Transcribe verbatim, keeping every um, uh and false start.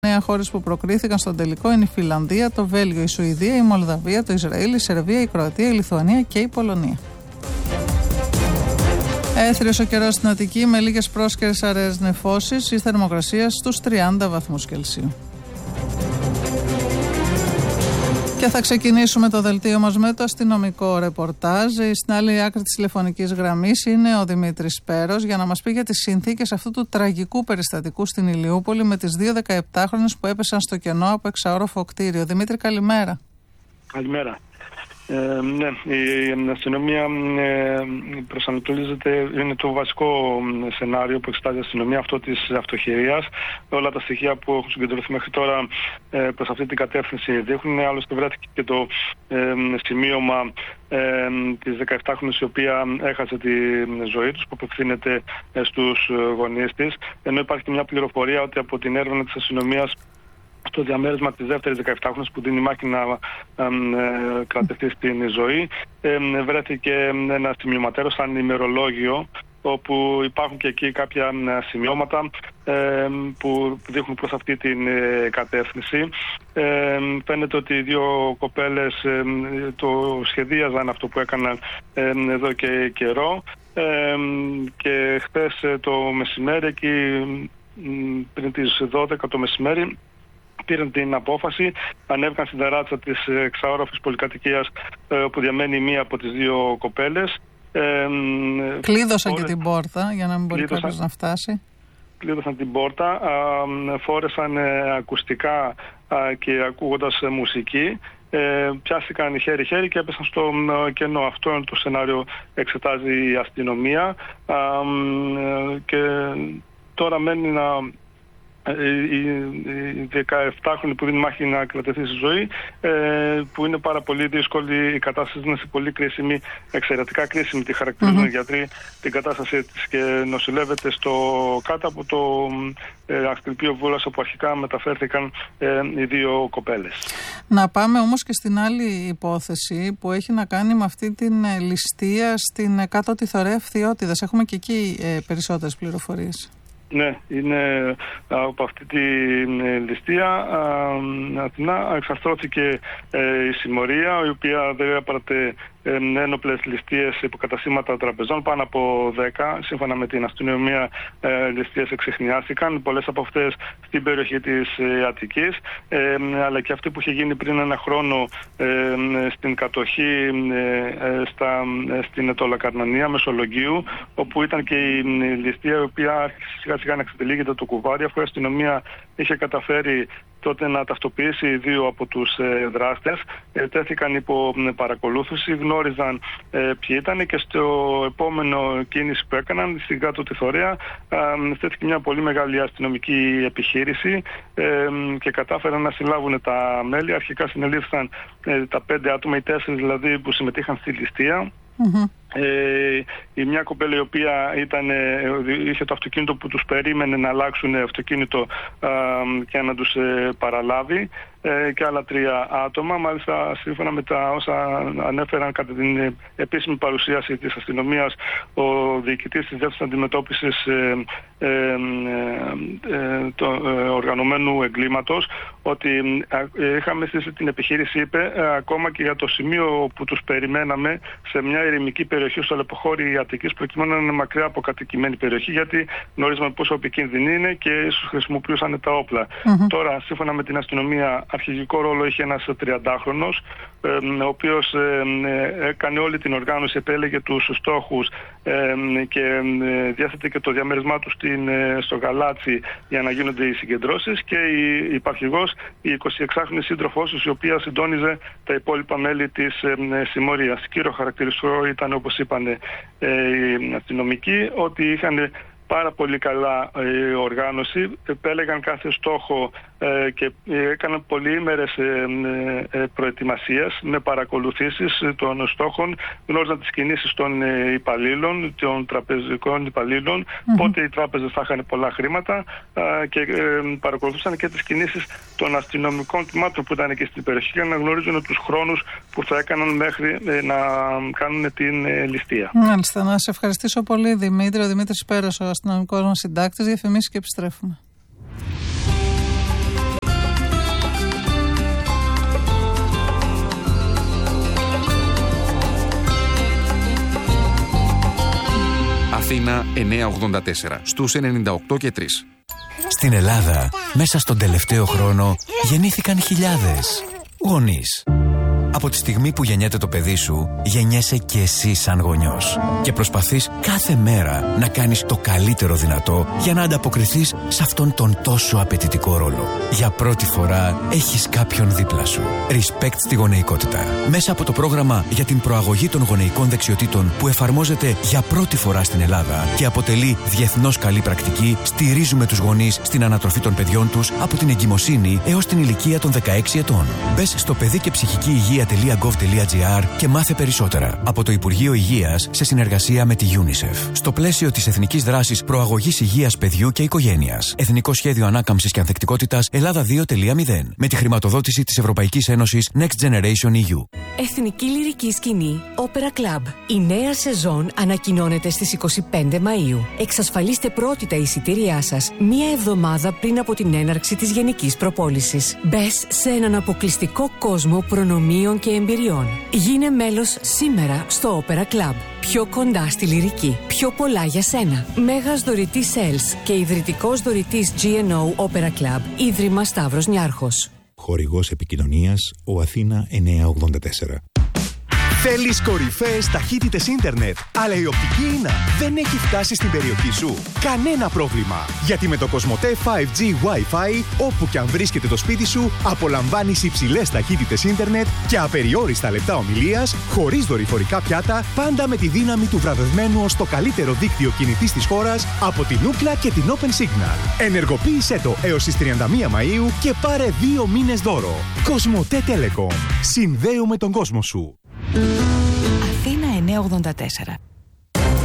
Νέα χώρες που προκρίθηκαν στον τελικό είναι η Φιλανδία, το Βέλγιο, η Σουηδία, η Μολδαβία, το Ισραήλ, η Σερβία, η Κροατία, η Λιθουανία και η Πολωνία. Έθριος ο καιρός στην Αττική με λίγες πρόσκαιρες αραιές νεφώσεις, η θερμοκρασία στους τριάντα βαθμούς Κελσίου. Και θα ξεκινήσουμε το δελτίο μας με το αστυνομικό ρεπορτάζ. Στην άλλη άκρη της τηλεφωνικής γραμμής είναι ο Δημήτρης Πέρος για να μας πει για τις συνθήκες αυτού του τραγικού περιστατικού στην Ηλιούπολη με τις δύο δεκαεπτάχρονες που έπεσαν στο κενό από εξαόροφο κτίριο. Δημήτρη, καλημέρα. Καλημέρα. Ε, ναι, η αστυνομία ε, προσανατολίζεται, είναι το βασικό σενάριο που εξετάζει η αστυνομία, αυτό της αυτοχειρίας. Όλα τα στοιχεία που έχουν συγκεντρωθεί μέχρι τώρα ε, προς αυτή την κατεύθυνση δείχνουν. Άλλωστε βρέθηκε και το ε, σημείωμα ε, της δεκαεπτάχρονης η οποία έχασε τη ζωή τους, που απευθύνεται ε, στους γονείς της. Ενώ υπάρχει και μια πληροφορία ότι από την έρευνα της αστυνομίας στο διαμέρισμα της δεύτερης δεκαεπτάχρονης που δίνει μάχη να ε, ε, κρατευτεί στην ζωή, ε, βρέθηκε ένα σημειωματέρο σαν ημερολόγιο, όπου υπάρχουν και εκεί κάποια σημειώματα ε, που δείχνουν προς αυτή την ε, κατεύθυνση. Ε, φαίνεται ότι οι δύο κοπέλες ε, το σχεδίαζαν αυτό που έκαναν ε, εδώ και καιρό ε, και χθες το μεσημέρι, εκεί πριν τις δώδεκα το μεσημέρι, πήραν την απόφαση, ανέβηκαν στην ταράτσα της εξαόροφης πολυκατοικίας που διαμένει μία από τις δύο κοπέλες. Ε, Κλείδωσαν φόρε... και την πόρτα για να μην μπορεί κάποιος να φτάσει. Κλείδωσαν την πόρτα, α, φόρεσαν ε, ακουστικά α, και ακούγοντας ε, μουσική. Ε, πιάστηκαν χέρι-χέρι και έπεσαν στο ε, κενό. Αυτό είναι το σενάριο εξετάζει η αστυνομία. Α, ε, και τώρα μένει να... η δεκαεπτάχρονη που δίνει μάχη να κρατηθεί στη ζωή, που είναι πάρα πολύ δύσκολη η κατάσταση, είναι σε πολύ κρίσιμη, εξαιρετικά κρίσιμη, τη χαρακτηρίζουν οι γιατροί την κατάστασή της, και νοσηλεύεται στο κάτω από το Ασκληπείο Βούλας, όπου αρχικά μεταφέρθηκαν οι δύο κοπέλες. Να πάμε όμως και στην άλλη υπόθεση που έχει να κάνει με αυτή την ληστεία στην κάτω τη Θωρέα Φθιώτιδας. Έχουμε και εκεί περισσότερες πληροφορίες. Ναι, είναι από αυτή τη ληστεία Αθηνά εξαρθρώθηκε ε, η συμμορία, η οποία δεν έπρατε ε, ένοπλες ληστείες υποκαταστήματα τραπεζών, πάνω από δέκα. Σύμφωνα με την αστυνομία, ε, ληστείες εξεχνιάστηκαν, πολλές από αυτές στην περιοχή της ε, Αττικής, ε, αλλά και αυτή που είχε γίνει πριν ένα χρόνο ε, στην κατοχή ε, στα, στην Ετωλακαρνανία Μεσολογγίου, όπου ήταν και η ληστεία η οποία άρχισε σιγά να εξετελίγεται το κουβάρι, αφού η αστυνομία είχε καταφέρει τότε να ταυτοποιήσει δύο από τους ε, δράστες. Ε, τέθηκαν υπό ε, παρακολούθηση, γνώριζαν ε, ποιοι ήταν, και στο επόμενο κίνηση που έκαναν στην κάτω τη Θωρέα ε, στέθηκε μια πολύ μεγάλη αστυνομική επιχείρηση ε, και κατάφεραν να συλλάβουν τα μέλη. Αρχικά συνελήφθησαν ε, τα πέντε άτομα, οι τέσσερις δηλαδή που συμμετείχαν στη ληστεία. Mm-hmm. Ε, η μια κοπέλα η οποία ήταν, είχε το αυτοκίνητο που τους περίμενε να αλλάξουν αυτοκίνητο ε, και να τους ε, παραλάβει, ε, και άλλα τρία άτομα. Μάλιστα, σύμφωνα με τα όσα ανέφεραν κατά την επίσημη παρουσίαση της αστυνομίας, ο διοικητής της Διεύθυνσης Αντιμετώπισης ε, ε, ε, ε, το, ε, οργανωμένου εγκλήματος, ότι ε, είχαμε στήσει την επιχείρηση, είπε, ε, ακόμα και για το σημείο που τους περιμέναμε, σε μια ειρηνική περιοχή στο Λεποχώρι Αττικής, προκειμένου να είναι μακριά από κατοικημένη περιοχή, γιατί γνωρίζουμε πόσο επικίνδυνη είναι και ίσως χρησιμοποιούσαν τα όπλα. Mm-hmm. Τώρα, σύμφωνα με την αστυνομία, αρχηγικό ρόλο είχε ένας τριαντάχρονος, ε, ο οποίος ε, ε, έκανε όλη την οργάνωση, επέλεγε τους στόχους ε, και ε, διάθετε και το διαμέρισμά του στην, ε, στο Γαλάτσι για να γίνονται οι συγκεντρώσεις, και η υπαρχηγός, η εικοσιεξάχρονη σύντροφός τους, η οποία συντόνιζε τα υπόλοιπα μέλη της ε, ε, συμμορίας. Κύριο χαρακτηριστικό ήταν, όπως είπαν ε, οι αστυνομικοί, ότι είχαν πάρα πολύ καλά ε, οργάνωση, επέλεγαν κάθε στόχο ε, και έκαναν πολυήμερες ε, ε, προετοιμασίες με παρακολουθήσεις των στόχων, γνώριζαν τις κινήσεις των ε, υπαλλήλων, των τραπεζικών υπαλλήλων, mm-hmm. πότε οι τράπεζες θα είχαν πολλά χρήματα, ε, και ε, παρακολουθούσαν και τις κινήσεις των αστυνομικών τμήματων που ήταν εκεί στην περιοχή, για να γνωρίζουν τους χρόνους που θα έκαναν μέχρι ε, να κάνουν την ε, ληστεία. Μάλιστα, να σε ευχαριστήσω πολύ, Δημήτρη. Ο Δημήτρης Πέρος, ο αστυνομικός μας συντάκτης. Διαφημίσεις και επιστρέφουμε. Αθήνα εννιακόσια ογδόντα τέσσερα, στους ενενήντα οκτώ και τρία. Στην Ελλάδα, μέσα στον τελευταίο χρόνο, γεννήθηκαν χιλιάδες γονείς. Από τη στιγμή που γεννιέται το παιδί σου, γεννιέσαι και εσύ σαν γονιός. Και προσπαθείς κάθε μέρα να κάνεις το καλύτερο δυνατό για να ανταποκριθείς σε αυτόν τον τόσο απαιτητικό ρόλο. Για πρώτη φορά έχεις κάποιον δίπλα σου. Respect στη γονεϊκότητα. Μέσα από το πρόγραμμα για την προαγωγή των γονεϊκών δεξιοτήτων που εφαρμόζεται για πρώτη φορά στην Ελλάδα και αποτελεί διεθνώς καλή πρακτική, στηρίζουμε τους γονείς στην ανατροφή των παιδιών τους από την εγκυμοσύνη έως την ηλικία των δεκαέξι ετών. Μπες στο παιδί και ψυχική υγεία .gov.gr και μάθε περισσότερα από το Υπουργείο Υγείας σε συνεργασία με τη UNICEF. Στο πλαίσιο της Εθνικής Δράσης Προαγωγής Υγείας Παιδιού και Οικογένειας. Εθνικό Σχέδιο Ανάκαμψης και Ανθεκτικότητας Ελλάδα δύο τελεία μηδέν. Με τη χρηματοδότηση της Ευρωπαϊκής Ένωσης Next Generation ι γιου. Εθνική Λυρική Σκηνή Opera Club. Η νέα σεζόν ανακοινώνεται στις είκοσι πέντε Μαΐου. Εξασφαλίστε πρώτη τα εισιτήριά σας μία εβδομάδα πριν από την έναρξη της γενικής προπόλησης. Μπες σε έναν αποκλειστικό κόσμο προνομίων και εμπειριών. Γίνε μέλος σήμερα στο Opera Club. Πιο κοντά στη λυρική. Πιο πολλά για σένα. Μέγας δωρητής Σέλς και ιδρυτικός δωρητής τζι εν ο Opera Club. Ίδρυμα Σταύρος Νιάρχος. Χορηγός επικοινωνίας ο Αθήνα εννιακόσια ογδόντα τέσσερα. Θέλεις κορυφαίες ταχύτητες ίντερνετ, αλλά η οπτική ίνα δεν έχει φτάσει στην περιοχή σου? Κανένα πρόβλημα, γιατί με το Κοσμοτέ φάιβ τζι Wi-Fi, όπου και αν βρίσκεται το σπίτι σου, απολαμβάνεις υψηλές ταχύτητες ίντερνετ και απεριόριστα λεπτά ομιλίας, χωρίς δορυφορικά πιάτα, πάντα με τη δύναμη του βραβευμένου ως το καλύτερο δίκτυο κινητής της χώρας από την Ookla και την Open Signal. Ενεργοποίησέ το έως τις τριάντα μία Μαΐου και πάρε δύο μήνες δώρο. Κοσμοτέ Telecom. Συνδέουμε τον κόσμο σου. Αθήνα εννιακόσια ογδόντα τέσσερα.